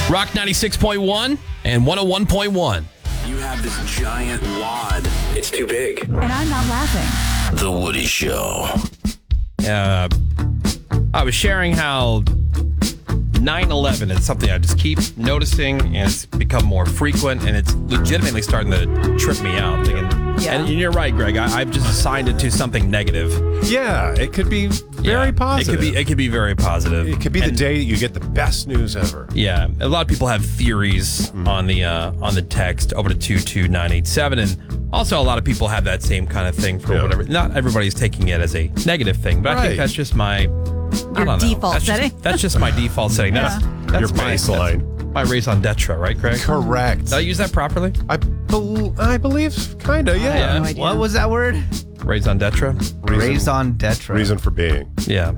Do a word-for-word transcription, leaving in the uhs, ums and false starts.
Rock ninety-six point one and one oh one point one. You have this giant wad. It's too big. And I'm not laughing. The Woody Show. Uh, I was sharing how nine eleven is something I just keep noticing, and it's become more frequent, and it's legitimately starting to trip me out. Thinking, Yeah. And you're right, Greg. I, I've just assigned it to something negative. Yeah, it could be very Yeah, positive. It could be. It could be very positive. It could be the And- day that you get the best news ever. Yeah, a lot of people have theories Mm. on the uh, on the text over to two two nine eight seven, and also a lot of people have that same kind of thing for Yeah. whatever. Not everybody's taking it as a negative thing, but I Right. think that's just my I Your don't know. default that's setting? Just, that's just my default setting. That's that's Your my baseline. That's my raison d'etre, right, Greg? Correct. Did I use that properly? I, bel I believe, kind of, yeah. Yeah. No idea. What was that word? Raison d'etre. Reason, Raison d'etre. reason for being. Yeah.